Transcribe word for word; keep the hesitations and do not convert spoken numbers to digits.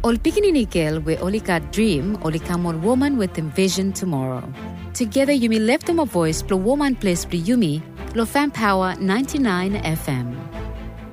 Ol pikinini girl we only got dream, only come on woman with envision tomorrow. Together Yumi left them a voice, plus woman place plus Yumi, lo fan power ninety-nine F M.